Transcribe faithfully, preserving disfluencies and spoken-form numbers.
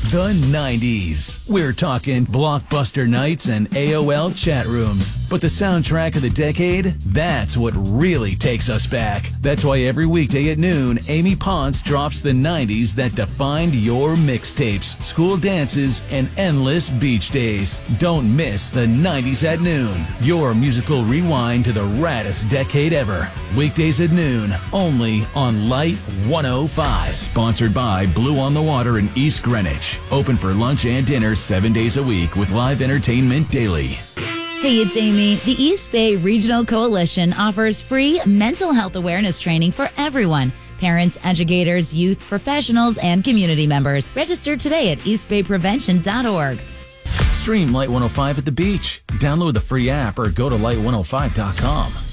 The nineties. We're talking Blockbuster nights and A O L chat rooms. But the soundtrack of the decade, that's what really takes us back. That's why every weekday at noon, Amy Ponce drops the nineties that defined your mixtapes, school dances, and endless beach days. Don't miss the nineties at noon. Your musical rewind to the raddest decade ever. Weekdays at noon, only on Light one oh five. Sponsored by Blue on the Water in East Greenwich. Open for lunch and dinner seven days a week with live entertainment daily. Hey, it's Amy. The East Bay Regional Coalition offers free mental health awareness training for everyone. Parents, educators, youth, professionals, and community members. Register today at east bay prevention dot org. Stream Light one oh five at the beach. Download the free app or go to light one oh five dot com.